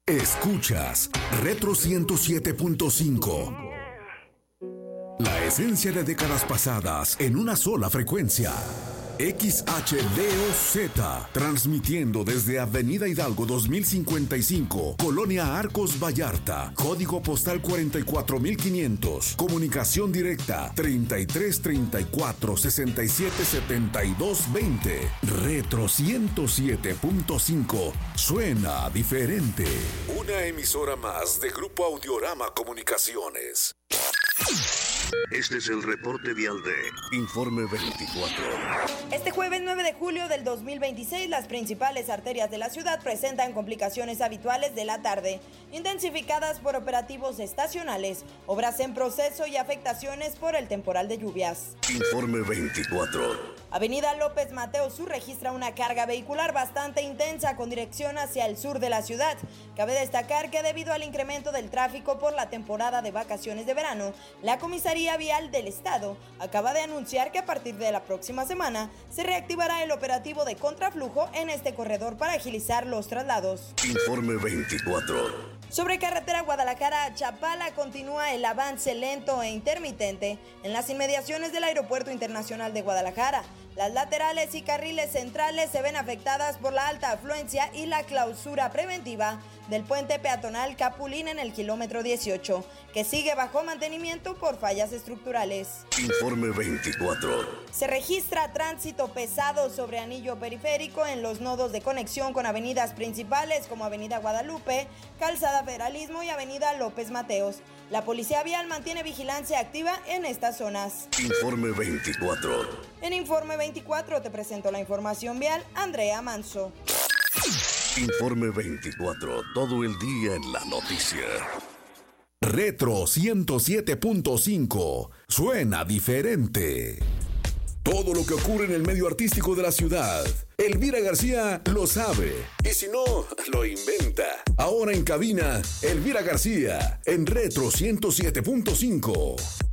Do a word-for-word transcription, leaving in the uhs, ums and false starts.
Escuchas Retro ciento siete punto cinco. La esencia de décadas pasadas en una sola frecuencia. X H D O Z, transmitiendo desde Avenida Hidalgo dos mil cincuenta y cinco, Colonia Arcos Vallarta, código postal cuarenta y cuatro mil quinientos, comunicación directa treinta y tres treinta y cuatro sesenta y siete setenta y dos veinte. Retro ciento siete punto cinco, suena diferente. Una emisora más de Grupo Audiorama Comunicaciones. Este es el reporte vial de Informe veinticuatro. Este jueves nueve de julio del dos mil veintiséis, las principales arterias de la ciudad presentan complicaciones habituales de la tarde, intensificadas por operativos estacionales, obras en proceso y afectaciones por el temporal de lluvias. Informe veinticuatro. Avenida López Mateos Sur registra una carga vehicular bastante intensa con dirección hacia el sur de la ciudad. Cabe destacar que debido al incremento del tráfico por la temporada de vacaciones de verano, la Comisaría Vial del Estado acaba de anunciar que a partir de la próxima semana se reactivará el operativo de contraflujo en este corredor para agilizar los traslados. Informe veinticuatro. Sobre carretera Guadalajara a Chapala continúa el avance lento e intermitente en las inmediaciones del Aeropuerto Internacional de Guadalajara. Las laterales y carriles centrales se ven afectadas por la alta afluencia y la clausura preventiva del puente peatonal Capulín en el kilómetro dieciocho, que sigue bajo mantenimiento por fallas estructurales. Informe veinticuatro. Se registra tránsito pesado sobre anillo periférico en los nodos de conexión con avenidas principales como Avenida Guadalupe, Calzada Federalismo y Avenida López Mateos. La Policía Vial mantiene vigilancia activa en estas zonas. Informe veinticuatro. En Informe veinticuatro te presento la información vial, Andrea Manso. Informe veinticuatro, todo el día en la noticia. Retro ciento siete punto cinco, suena diferente. Todo lo que ocurre en el medio artístico de la ciudad, Elvira García lo sabe. Y si no, lo inventa. Ahora en cabina, Elvira García, en Retro ciento siete punto cinco.